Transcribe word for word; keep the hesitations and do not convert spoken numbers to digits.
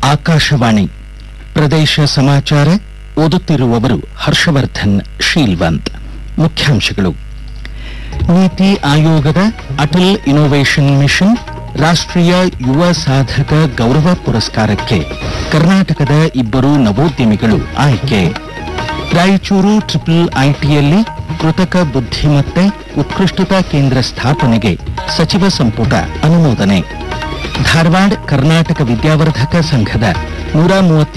ಆಕಾಶವಾಣಿ ಪ್ರದೇಶ ಸಮಾಚಾರ ಓದುತ್ತಿರುವವರು ಹರ್ಷವರ್ಧನ್ ಶೀಲ್ವಂತ್. ಮುಖ್ಯಾಂಶಗಳು: ನೀತಿ ಆಯೋಗದ ಅಟಲ್ ಇನ್ನೋವೇಷನ್ ಮಿಷನ್ ರಾಷ್ಟ್ರೀಯ ಯುವ ಸಾಧಕ ಗೌರವ ಪುರಸ್ಕಾರಕ್ಕೆ ಕರ್ನಾಟಕದ ಇಬ್ಬರು ನವೋದ್ಯಮಿಗಳು ಆಯ್ಕೆ. ರಾಯಚೂರು ಟ್ರಿಪಲ್ ಐಟಿಯಲ್ಲಿ ಕೃತಕ ಬುದ್ಧಿಮತ್ತೆ ಉತ್ಕೃಷ್ಟತಾ ಕೇಂದ್ರ ಸ್ಥಾಪನೆಗೆ ಸಚಿವ ಸಂಪುಟ ಅನುಮೋದನೆ. ಧಾರವಾಡ ಕರ್ನಾಟಕ ವಿದ್ಯಾವರ್ಧಕ ಸಂಘದ ನೂರ ಮೂವತ್ತ